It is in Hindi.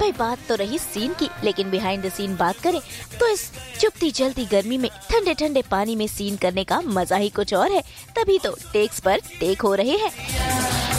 भाई बात तो रही सीन की, लेकिन बिहाइंड द सीन बात करें तो इस चुपती जलती गर्मी में ठंडे ठंडे पानी में सीन करने का मजा ही कुछ और है। तभी तो टेक्स पर टेक हो रहे हैं।